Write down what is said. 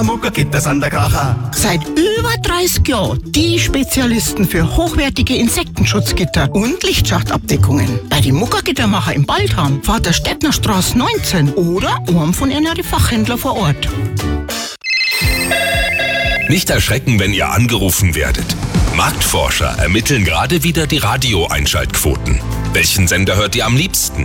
Muckergitter sind der Kracher. Seit über 30 Jahren die Spezialisten für hochwertige Insektenschutzgitter und Lichtschachtabdeckungen. Bei den Muckergittermacher im Baldham, Vaterstettnerstraße 19 oder einem von ihren Fachhändlern vor Ort. Nicht erschrecken, wenn ihr angerufen werdet. Marktforscher ermitteln gerade wieder die Radio-Einschaltquoten. Welchen Sender hört ihr am liebsten?